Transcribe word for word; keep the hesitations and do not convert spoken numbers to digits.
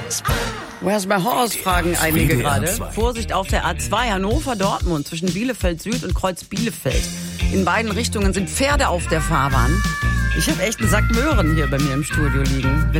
Where's my horse, fragen einige W D R gerade. zwei. Vorsicht auf der A zwei Hannover-Dortmund zwischen Bielefeld Süd und Kreuz Bielefeld. In beiden Richtungen sind Pferde auf der Fahrbahn. Ich habe echt einen Sack Möhren hier bei mir im Studio liegen.